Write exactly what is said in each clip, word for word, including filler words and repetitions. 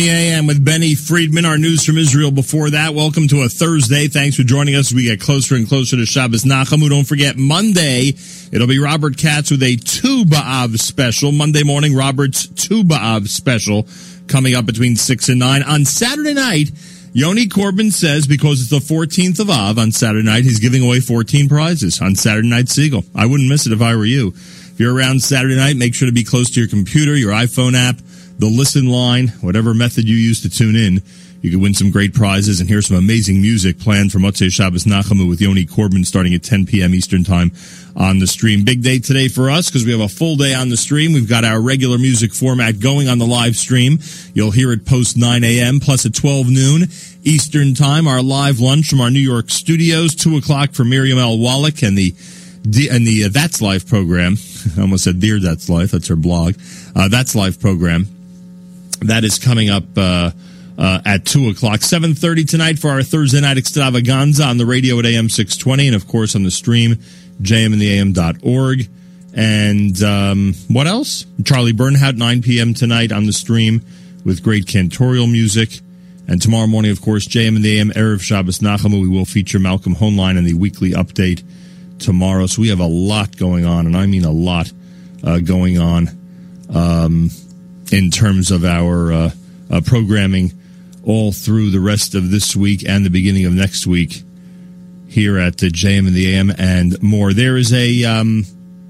A M with Benny Friedman, our news from Israel before that. Welcome to a Thursday. Thanks for joining us as we get closer and closer to Shabbos Nachamu. Don't forget, Monday, it'll be Robert Katz with a Tu B'Av special. Monday morning, Robert's Tu B'Av special coming up between six and nine. On Saturday night, Yoni Corbin says because it's the fourteenth of Av on Saturday night, he's giving away fourteen prizes on Saturday Night Siegel. I wouldn't miss it if I were you. If you're around Saturday night, make sure to be close to your computer, your iPhone app, the listen line, whatever method you use to tune in. You can win some great prizes and hear some amazing music planned for Motzei Shabbos Nachamu with Yoni Corbin starting at ten p.m. Eastern Time on the stream. Big day today for us because we have a full day on the stream. We've got our regular music format going on the live stream. You'll hear it post nine a.m. plus at twelve noon Eastern Time. Our live lunch from our New York studios, two o'clock for Miriam L. Wallach and the and the uh, That's Life program. I almost said Dear That's Life. That's her blog. Uh, That's Life program. That is coming up uh, uh, at two o'clock. seven thirty tonight for our Thursday night extravaganza on the radio at A M six twenty and, of course, on the stream, j m in the a m dot org. And um, what else? Charlie Bernhout, nine p.m. tonight on the stream with great cantorial music. And tomorrow morning, of course, J M in the A M, Erev Shabbos Nachamu. We will feature Malcolm Hoenlein in the weekly update tomorrow. So we have a lot going on, and I mean a lot uh, going on. Um in terms of our uh, uh, programming all through the rest of this week and the beginning of next week here at the J M and the A M and more. There is a, um,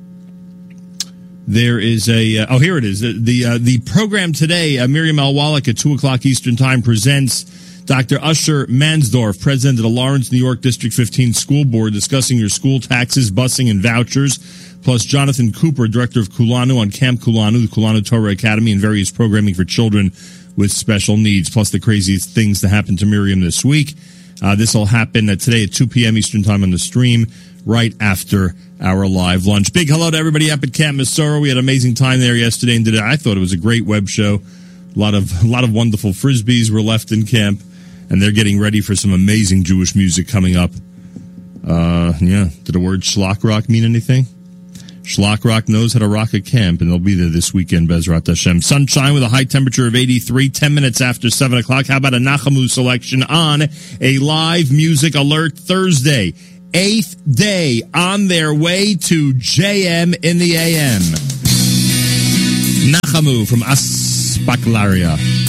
there is a, uh, oh, here it is. The the, uh, the program today, uh, Miriam L. Wallach at two o'clock Eastern Time presents Doctor Usher Mansdorf, president of the Lawrence, New York District fifteen School Board, discussing your school taxes, busing, and vouchers. Plus Jonathan Cooper, director of Kulanu on Camp Kulanu, the Kulanu Torah Academy, and various programming for children with special needs, plus the craziest things that happened to Miriam this week. Uh, this will happen uh, today at two p.m. Eastern Time on the stream, right after our live lunch. Big hello to everybody up at Camp Mesorah. We had an amazing time there yesterday and today. I thought it was a great web show. A lot of, a lot of wonderful Frisbees were left in camp, and they're getting ready for some amazing Jewish music coming up. Uh, yeah, did the word Shlock Rock mean anything? Shlock Rock knows how to rock a camp, and they'll be there this weekend, Bezrat Hashem. Sunshine with a high temperature of eighty-three, ten minutes after seven o'clock. How about a Nachamu selection on a live music alert Thursday? Eighth day on their way to J M in the A M. Nachamu from Aspaklaria.